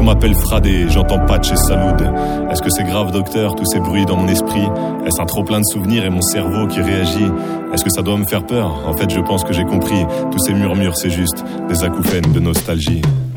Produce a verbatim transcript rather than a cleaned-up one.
m'appelle Fradé, j'entends Patch et Saloud. Est-ce que c'est grave docteur, tous ces bruits dans mon esprit? Est-ce un trop plein de souvenirs et mon cerveau qui réagit? Est-ce que ça doit me faire peur? En fait je pense que j'ai compris, tous ces murmures c'est juste des acouphènes de nostalgie.